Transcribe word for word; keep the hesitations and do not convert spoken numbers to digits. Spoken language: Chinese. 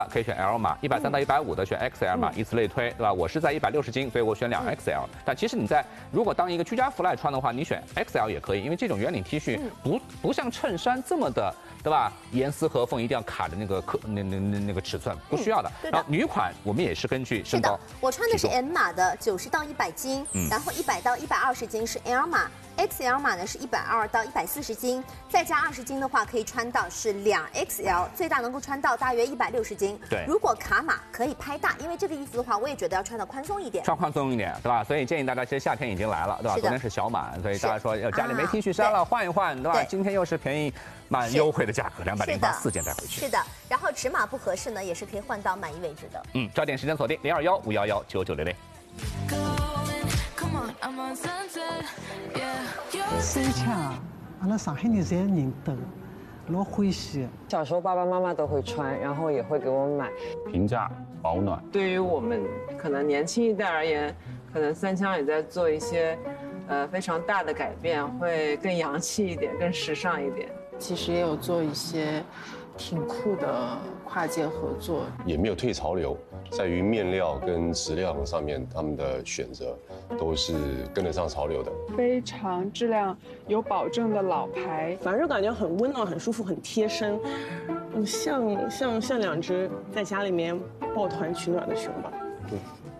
可以选 L 码，一百三到一百五的选 X L 码，以此类推，对吧？我是在一百六十斤，所以我选两 X L。但其实你在如果当一个居家服来穿的话，你选 X L 也可以，因为这种圆领 T 恤不不像衬衫这么的，对吧？严丝合缝，一定要卡的那个克那那那那个尺寸，不需要的。然后女款我们也是根据身高。 我穿的是 M 码的，九十到一百斤，然后一百到一百二十斤是 L 码。X L 码呢是一百二到一百四十斤，再加二十斤的话，可以穿到是两 X L， 最大能够穿到大约一百六十斤。 对， 如果卡码可以拍大，因为这个衣服的话，我也觉得要穿的宽松一点， 穿宽松一点，对吧？所以建议大家，其实夏天已经来了，对吧？昨天是小满，所以大家说要家里没 T 恤衫了，换一换，对吧？今天又是便宜蛮优惠的价格，两百零八四件带回去。 是的，然后尺码不合适呢，也是可以换到满意为止的。 嗯，抓紧时间锁定零二幺五幺幺九九零零。 三枪，阿拉上海人侪认得，老欢喜。 小时候爸爸妈妈都会穿，然后也会给我们买。 平价保暖。 对于我们可能年轻一代而言，可能三枪也在做一些，呃非常大的改变，会更洋气一点，更时尚一点。 其实也有做一些挺酷的跨界合作， 也没有退潮流，在于面料跟质量上面，他们的选择都是跟得上潮流的， 非常质量有保证的老牌， 反正感觉很温暖、很舒服、很贴身，嗯，像像像两只在家里面抱团取暖的熊吧。 对。